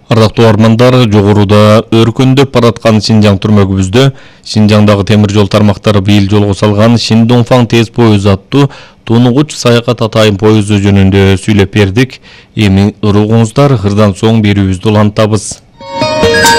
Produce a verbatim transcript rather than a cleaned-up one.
Ардактуу армандар, жогоруда өркүндөп бараткан Шинжаң түрмөгүбүздө Шинжаңдагы темир жол тармактары быйыл жолго салган Шиндоңфаң тез поезу аттуу тунугуч саякат атайын поезу жөнүндө сүйлөп бердик. Эми ыругуңуздар, ырдан соң берүүбүздү улантабыз.